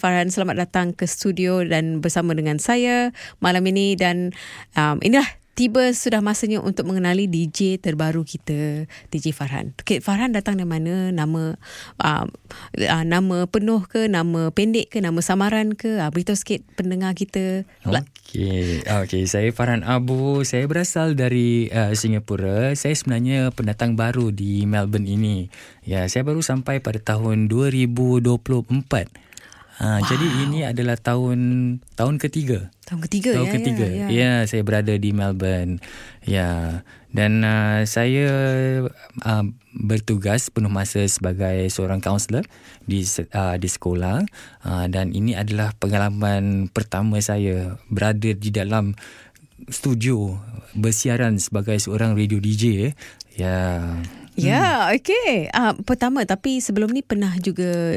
Farhan, selamat datang ke studio dan bersama dengan saya malam ini. Dan inilah tiba sudah masanya untuk mengenali DJ terbaru kita, DJ Farhan. Okay, Farhan datang dari mana? Nama penuh ke, nama pendek ke, nama samaran ke? Beritahu sikit pendengar kita. Okey, saya Farhan Abu. Saya berasal dari Singapura. Saya sebenarnya pendatang baru di Melbourne ini. Ya, saya baru sampai pada tahun 2024. Wow. Jadi ini adalah tahun ketiga. Tahun ketiga. Ya, saya berada di Melbourne. Ya, dan saya bertugas penuh masa sebagai seorang kaunselor di sekolah. Dan ini adalah pengalaman pertama saya berada di dalam studio bersiaran sebagai seorang radio DJ. Ya. Ya, okey. Pertama, tapi sebelum ni pernah juga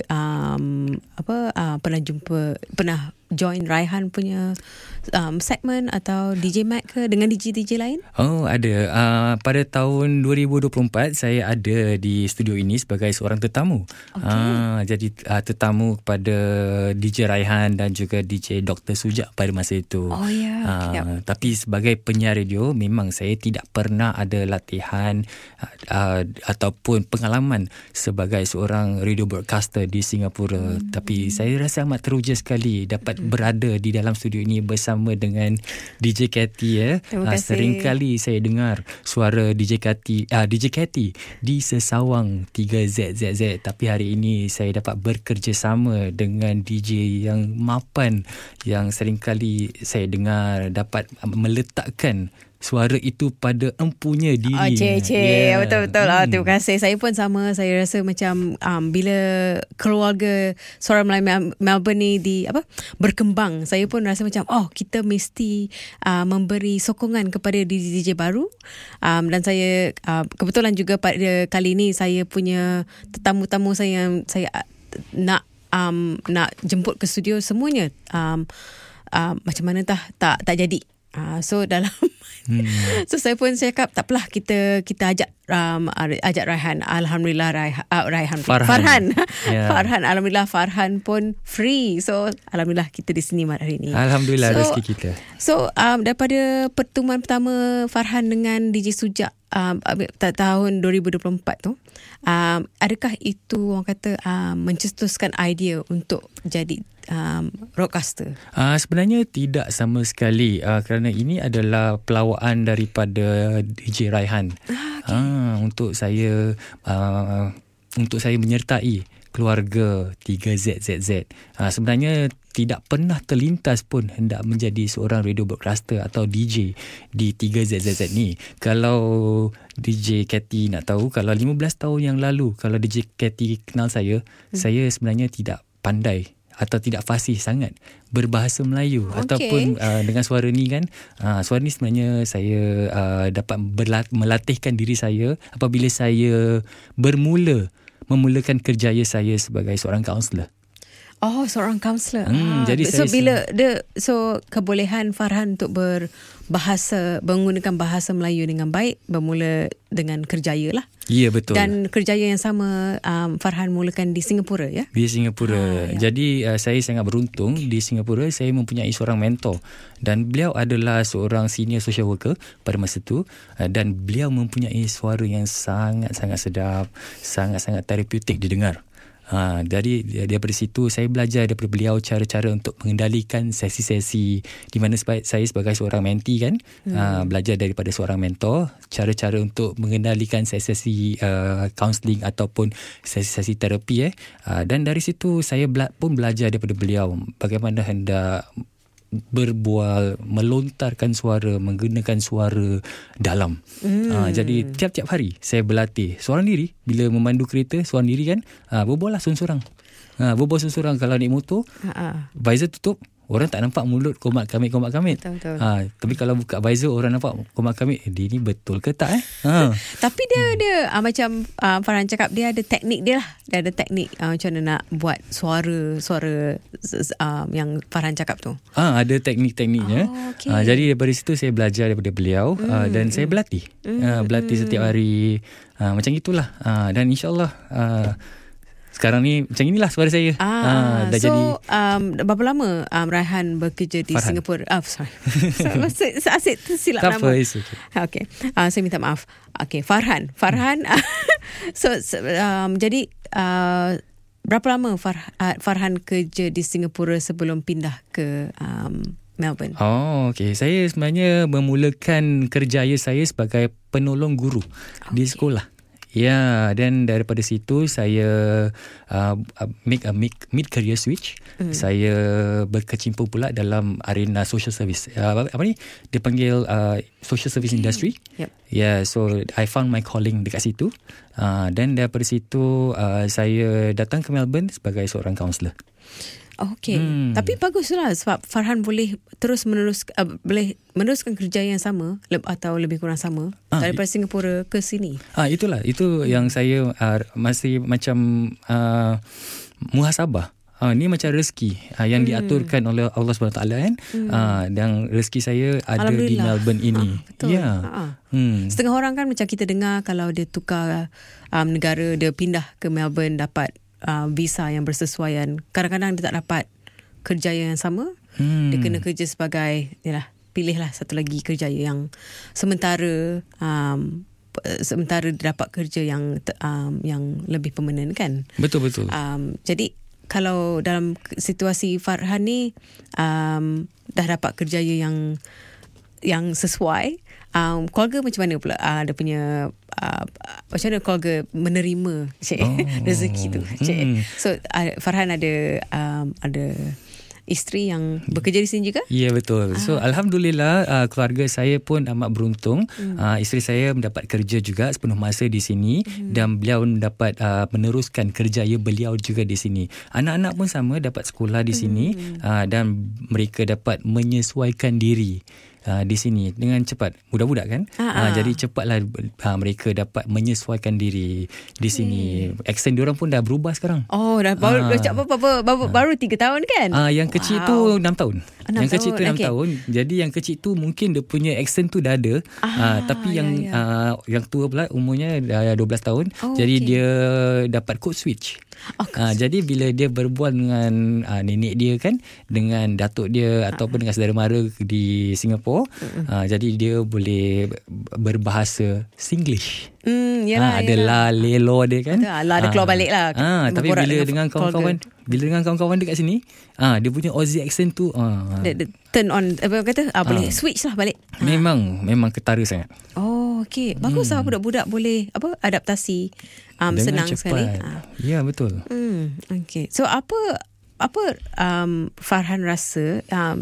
pernah join Raihan punya segmen atau DJ Mac ke dengan DJ lain? Oh, ada. Pada tahun 2024 saya ada di studio ini sebagai seorang tetamu. Okay. Jadi tetamu kepada DJ Raihan dan juga DJ Dr. Sujak pada masa itu. Oh ya. Yeah. Tapi sebagai penyiar radio memang saya tidak pernah ada latihan ataupun pengalaman sebagai seorang radio broadcaster di Singapura. Tapi saya rasa amat teruja sekali dapat berada di dalam studio ini bersama dengan DJ Cathy. Terima kasih. Seringkali saya dengar suara DJ Cathy di Sesawang 3ZZZ, tapi hari ini saya dapat bekerjasama dengan DJ yang mapan, yang seringkali saya dengar dapat meletakkan suara itu pada empunya diri. Yeah. Betul-betul. Terima kasih. Saya pun sama. Saya rasa macam bila keluarga Suara Melayu Melbourne ni berkembang, saya pun rasa macam kita mesti memberi sokongan kepada DJ baru. Dan saya kebetulan juga pada kali ini saya punya tetamu-tamu saya yang saya nak jemput ke studio semuanya. Macam mana tak jadi. So dalam so saya pun cakap tak apalah, kita ajak Raihan. Alhamdulillah Farhan. Yeah. Farhan, alhamdulillah Farhan pun free. So alhamdulillah kita di sini hari ini. Alhamdulillah rezeki kita. So daripada pertemuan pertama Farhan dengan DJ Sujak tahun 2024 tu, adakah itu orang kata mencetuskan idea untuk jadi broadcaster? Sebenarnya tidak sama sekali, kerana ini adalah pelawaan daripada DJ Raihan. Untuk saya menyertai keluarga 3ZZZ. Sebenarnya tidak pernah terlintas pun hendak menjadi seorang radio broadcaster atau DJ di 3ZZZ ni. Kalau DJ Cathy nak tahu, kalau 15 tahun yang lalu, kalau DJ Cathy kenal saya sebenarnya tidak pandai atau tidak fasih sangat berbahasa Melayu. Ataupun dengan suara ni kan, suara ni sebenarnya saya dapat melatihkan diri saya apabila saya memulakan kerjaya saya sebagai seorang kaunselor. Oh, seorang kaunselor. Jadi kebolehan Farhan untuk menggunakan bahasa Melayu dengan baik bermula dengan kerjaya lah. Ya, betul. Dan kerjaya yang sama Farhan mulakan di Singapura, ya? Di Singapura. Jadi saya sangat beruntung di Singapura saya mempunyai seorang mentor, dan beliau adalah seorang senior social worker pada masa itu, dan beliau mempunyai suara yang sangat-sangat sedap, sangat-sangat terapeutik didengar. Dari daripada situ saya belajar daripada beliau cara-cara untuk mengendalikan sesi-sesi, di mana saya sebagai seorang mentee kan, belajar daripada seorang mentor cara-cara untuk mengendalikan sesi-sesi counselling ataupun sesi-sesi terapi dan dari situ saya pun belajar daripada beliau bagaimana hendak berbual, melontarkan suara, menggunakan suara dalam. Jadi tiap-tiap hari saya berlatih seorang diri. Bila memandu kereta seorang diri kan, berbual lah seorang-seorang. Berbual seorang-seorang. Kalau naik motor, visor tutup, orang tak nampak mulut komat kamit. Betul. Tapi kalau buka visor, orang nampak komat kamit. Dia ni betul ke tak? Tapi dia macam Farhan cakap, dia ada teknik dia lah. Dia ada teknik macam mana nak buat suara yang Farhan cakap tu. Ada teknik-tekniknya. Jadi daripada situ saya belajar daripada beliau, dan saya berlatih. Berlatih setiap hari. Macam itulah. Dan insyaAllah sekarang ni macam inilah suara saya. Dah so, jadi. Berapa lama Raihan bekerja di Farhan. Singapura? Sorry. Asyik tersilap Tak nama. apa, it's okay. Okay. Saya minta maaf. Okay, Farhan. Jadi berapa lama Farhan kerja di Singapura sebelum pindah ke Melbourne? Okay. Saya sebenarnya memulakan kerjaya saya sebagai penolong guru di sekolah. Ya, dan daripada situ saya make a mid-career switch. Saya berkecimpung pula dalam arena social service. Apa ni? Dia panggil social service industry. Yep. Yeah, so I found my calling dekat situ. Dan daripada situ saya datang ke Melbourne sebagai seorang kaunselor. Okay. Tapi baguslah sebab Farhan boleh terus meneruskan kerja yang sama atau lebih kurang sama daripada Singapura ke sini. Itu yang saya masih macam muhasabah. Ni macam rezeki yang diaturkan oleh Allah SWT kan. Dan rezeki saya ada di Melbourne ini. Betul. Ya. Setengah orang kan macam kita dengar kalau dia tukar negara, dia pindah ke Melbourne dapat visa yang bersesuaian. Kadang-kadang dia tak dapat kerjaya yang sama. Dia kena kerja sebagai pilihlah satu lagi kerjaya yang sementara dia dapat kerja yang lebih permanent kan. Betul. Jadi kalau dalam situasi Farhan ni dah dapat kerjaya yang sesuai, keluarga macam mana pula dia punya macam mana keluarga menerima rezeki tu. So Farhan ada isteri yang bekerja di sini juga? Ya, betul. So alhamdulillah keluarga saya pun amat beruntung. Isteri saya mendapat kerja juga sepenuh masa di sini dan beliau dapat meneruskan kerjaya beliau juga di sini. Anak-anak pun sama dapat sekolah di sini dan mereka dapat menyesuaikan diri di sini dengan cepat. Budak-budak kan? Jadi cepatlah mereka dapat menyesuaikan diri di sini. Aksen diorang pun dah berubah sekarang. Dah baru 3 tahun kan? Yang kecil tu 6 tahun. 6 Yang kecil tu 6 okay. tahun. Jadi yang kecil tu mungkin dia punya aksen tu dah ada. Tapi yang tua pula umurnya dah 12 tahun. Jadi dia dapat code switch. Jadi bila dia berbual dengan nenek dia kan, dengan datuk dia ataupun dengan saudara mara di Singapura, jadi dia boleh berbahasa Singlish. Ada la lelo dia kan. Ada keluar balik lah. Tapi bila dengan kawan-kawan dekat sini, dia punya Aussie accent tu dia turn on boleh switch lah balik. Memang ketara sangat. Okay. Bagus lah budak-budak boleh adaptasi senang cepat. sekali. Ya, betul. Okay. So apa Farhan rasa,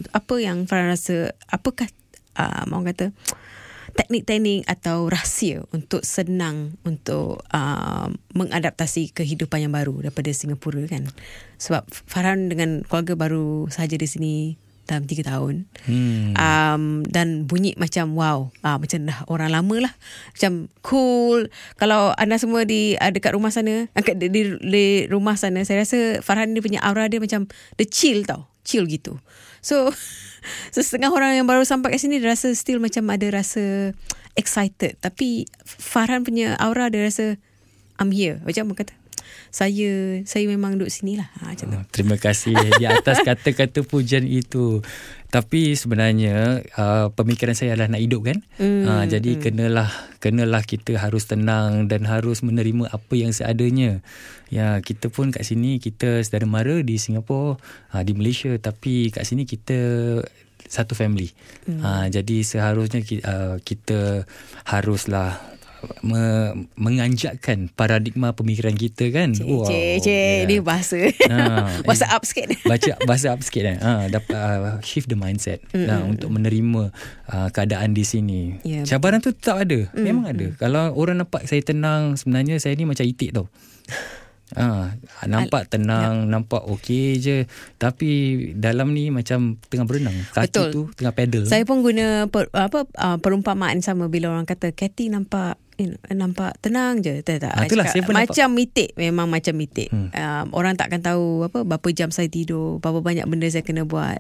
apakah orang kata teknik-teknik atau rahsia untuk senang untuk mengadaptasi kehidupan yang baru daripada Singapura kan? Sebab Farhan dengan keluarga baru sahaja di sini dalam 3 tahun. Dan bunyi macam wow, macam dah orang lama lah, macam cool. Kalau anda semua dekat rumah sana, di rumah sana, saya rasa Farhan dia punya aura dia macam dia chill gitu. So setengah orang yang baru sampai kat sini dia rasa still macam ada rasa excited, tapi Farhan punya aura dia rasa I'm here, macam orang kata saya memang duduk sini lah. Macam tu. Terima kasih di atas kata-kata pujian itu. Tapi sebenarnya pemikiran saya adalah nak hidup kan. Jadi kenalah kita harus tenang dan harus menerima apa yang seadanya. Ya, kita pun kat sini kita saudara mara di Singapura, di Malaysia, tapi kat sini kita satu family. Jadi seharusnya kita haruslah menganjakkan paradigma pemikiran kita kan. Ni bahasa bahasa up sikit. Bahasa up sikit kan. Dapat shift the mindset untuk menerima keadaan di sini. Cabaran tu tetap ada. Memang ada. Kalau orang nampak saya tenang, sebenarnya saya ni macam itik tau. Nampak tenang, nampak okey je, tapi dalam ni macam tengah berenang. Kaki Betul. tu tengah pedal. Saya pun guna perumpamaan sama bila orang kata Cathy nampak tenang je. Tak. Itulah saya pun macam mitik, memang macam mitik. Orang takkan tahu berapa jam saya tidur, berapa banyak benda saya kena buat.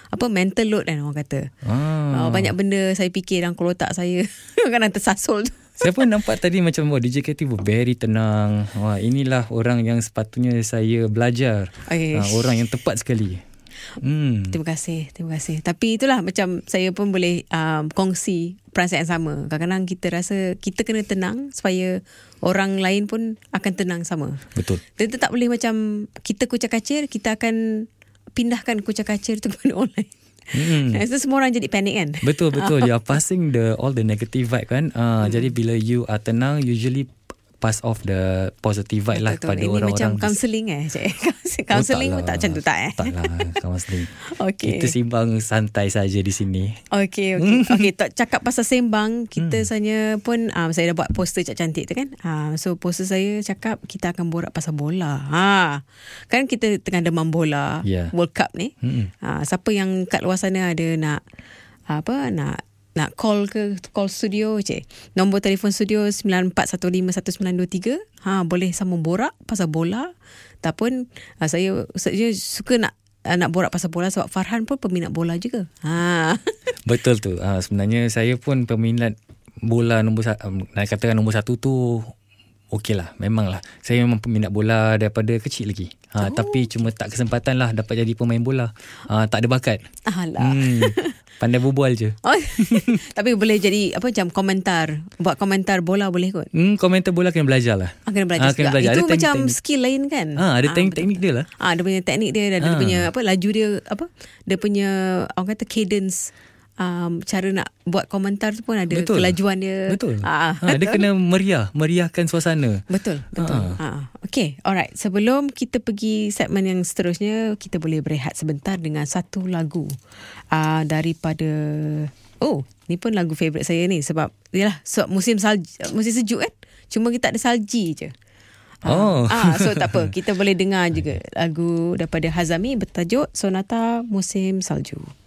Mental load kan orang kata. Banyak benda saya fikir dalam kepala otak saya kadang tersasul tu. Saya pun nampak tadi macam DJ Katie very tenang. Wah, inilah orang yang sepatutnya saya belajar. Orang yang tepat sekali. Terima kasih. Tapi itulah macam saya pun boleh kongsi perasaan sama. Kadang-kadang kita rasa kita kena tenang supaya orang lain pun akan tenang sama. Betul. Kita tak boleh macam kita kucak-kacir, kita akan pindahkan kucak-kacir tu kepada orang lain. So semua orang jadi panik kan. Betul. You are passing all the negative vibe kan. Jadi bila you are tenang, usually pass off the positive vibe lah pada orang-orang. Ini macam counselling cik. Counselling pun tak macam tu tak Tak lah counselling. Okay. Kita simbang santai saja di sini. Okay, tak cakap pasal sembang. Kita sebenarnya pun saya dah buat poster cantik tu kan. So poster saya cakap kita akan borak pasal bola. Kan kita tengah demam bola, World Cup ni. Siapa yang kat luar sana ada nak call studio je. Nombor telefon studio 94151923. Boleh sama borak pasal bola. Ataupun saya suka nak borak pasal bola sebab Farhan pun peminat bola juga. Betul tu. Sebenarnya saya pun peminat bola nombor satu tu. Okey lah, memang lah. Saya memang peminat bola daripada kecil lagi. Tapi cuma tak kesempatan lah dapat jadi pemain bola. Tak ada bakat. Pandai berbual je. Tapi boleh jadi macam komentar. Buat komentar bola boleh kot. Komentar bola kena belajar lah. Kena belajar juga. Itu ada macam teknik. Skill lain kan. Ada teknik dia lah. Dia punya teknik dia. Dia punya laju dia. Dia punya orang kata cadence. Cara nak buat komentar tu pun ada. Betul. Kelajuan dia. Betul. Dia kena meriahkan suasana. Betul. Okay, alright. Sebelum kita pergi segmen yang seterusnya, kita boleh berehat sebentar dengan satu lagu daripada ni pun lagu favourite saya ni sebab musim sejuk kan. Cuma kita tak ada salji je. So tak apa, kita boleh dengar juga lagu daripada Hazami bertajuk Sonata Musim Salju.